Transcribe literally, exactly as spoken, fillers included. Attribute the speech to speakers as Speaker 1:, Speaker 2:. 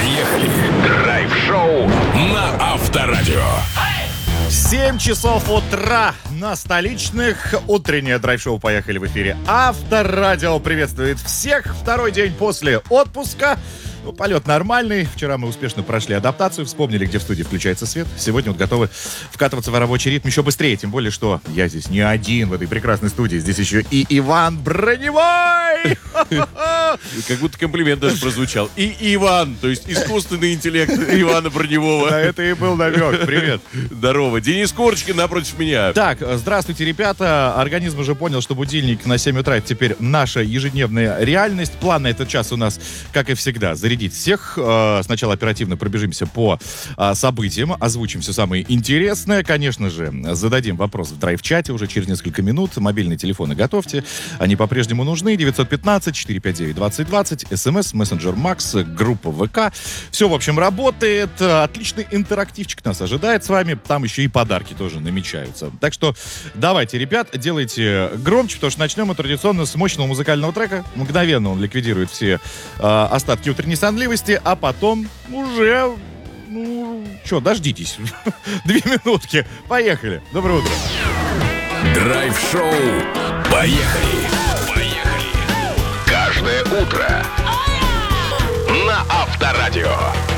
Speaker 1: Поехали! Драйв-шоу на Авторадио.
Speaker 2: семь часов утра на столичных. Утреннее драйв-шоу «Поехали» в эфире. Авторадио приветствует всех. Второй день после отпуска. Ну, полет нормальный. Вчера мы успешно прошли адаптацию, вспомнили, где в студии включается свет. Сегодня вот готовы вкатываться в рабочий ритм еще быстрее. Тем более, что я здесь не один в этой прекрасной студии. Здесь еще и Иван Броневой.
Speaker 3: Как будто комплимент даже прозвучал. И Иван, то есть искусственный интеллект Ивана Броневого.
Speaker 2: Да, это и был намек. Привет.
Speaker 3: Здорово. Денис Корочкин напротив меня.
Speaker 2: Так, здравствуйте, ребята. Организм уже понял, что будильник на семь утра — это теперь наша ежедневная реальность. План на этот час у нас, как и всегда, зарядить всех. Сначала оперативно пробежимся по событиям, озвучим все самое интересное. Конечно же, зададим вопрос в драйв-чате уже через несколько минут. Мобильные телефоны готовьте. Они по-прежнему нужны. девятьсот пятнадцать четыреста пятьдесят девять двадцать двадцать. СМС, мессенджер Макс, группа ВК. Все, в общем, работает. Отличный интерактивчик нас ожидает с вами. Там еще и подарки тоже намечаются. Так что давайте, ребят, делайте громче, потому что начнем мы традиционно с мощного музыкального трека. Мгновенно он ликвидирует все э, остатки утренней сонливости, а потом уже, ну, что, дождитесь. Две минутки. Поехали. Доброе утро.
Speaker 1: Драйв-шоу «Поехали». Каждое утро на Авторадио.